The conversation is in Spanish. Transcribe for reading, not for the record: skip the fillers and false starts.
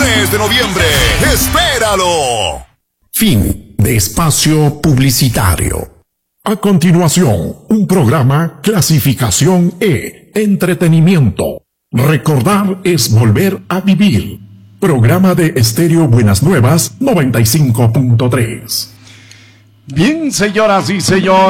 3 de noviembre. ¡Espéralo! Fin de espacio publicitario. A continuación, un programa clasificación E, entretenimiento. Recordar es volver a vivir. Programa de Estéreo Buenas Nuevas 95.3. Bien, señoras y señores.